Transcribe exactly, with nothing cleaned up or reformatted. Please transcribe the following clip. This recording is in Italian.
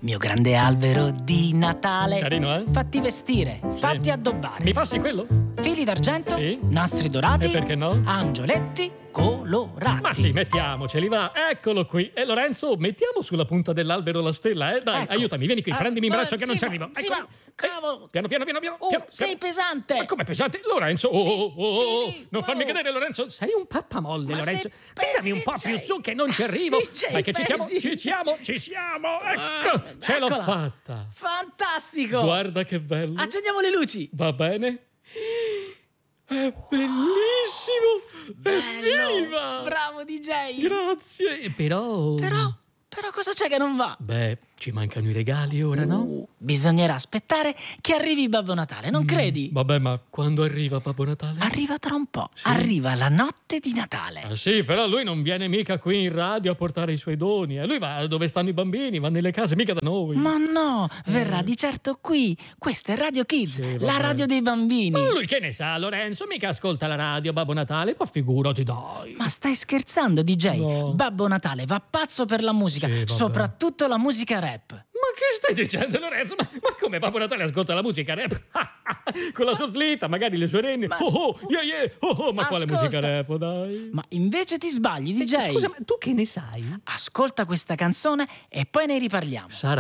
mio grande albero di Natale. Carino, eh? Fatti vestire, Sì. fatti addobbare. Mi passi quello? Fili d'argento, Sì. nastri dorati, E perché no? angioletti colorati. Ma sì, mettiamoceli, va. Eccolo qui. E Lorenzo, mettiamo sulla punta dell'albero la stella, eh? Dai, Ecco. aiutami, vieni qui, Ah, prendimi in ma- braccio che non sì, ci ma- arrivo. sì, Ecco. ma- cavolo. Piano, piano, piano, piano. Oh, piano, sei piano. pesante. Ma com'è pesante? Lorenzo, oh, Sì, oh, oh, sì, oh, sì, non farmi oh. cadere, Lorenzo. Sei un pappamolle, Ma Lorenzo. se pesi, Tirami un po' D J. più su che non ci arrivo. D J, Dai, che ci siamo, pesi. ci siamo, ci siamo. Ecco, Ah, ce l'ho eccola. fatta. Fantastico. Guarda che bello. Accendiamo le luci. Va bene? È bellissimo! Bello. Evviva! Bravo D J. Grazie! Però... Però, però cosa c'è che non va? Beh, ci mancano i regali ora, no? Uh, bisognerà aspettare che arrivi Babbo Natale, non credi? Vabbè, ma quando arriva Babbo Natale? Arriva tra un po'. Sì. Arriva la notte di Natale. Ah sì, però lui non viene mica qui in radio a portare i suoi doni. Eh. Lui va dove stanno i bambini, va nelle case, mica da noi. Ma no, verrà di certo qui. Questa è Radio Kids, Sì, la vabbè. radio dei bambini. Ma lui che ne sa, Lorenzo? Mica ascolta la radio Babbo Natale, ma figurati, dai. Ma stai scherzando, D J? No. Babbo Natale va pazzo per la musica, Sì, vabbè. soprattutto la musica rap. Ma che stai dicendo, Lorenzo? Ma, ma come Babbo Natale ascolta la musica rap? Con la sua slitta, magari le sue renne. Ma- Oh, oh, yeah, yeah. Oh, oh, ma quale Ascolta. musica rap, dai? Ma invece ti sbagli, D J. Scusa, ma tu che ne sai? Ascolta questa canzone e poi ne riparliamo. Sarà